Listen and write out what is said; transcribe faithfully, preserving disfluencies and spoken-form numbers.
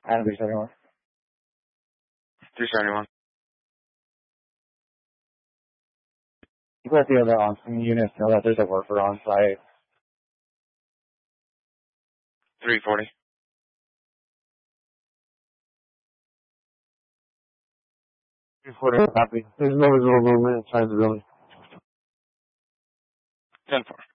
Adam three seventy-one. three seventy-one. You let the other on-scene units know that there's a worker on site. three forty. three forty, copy. There's no visible movement inside the building. ten four.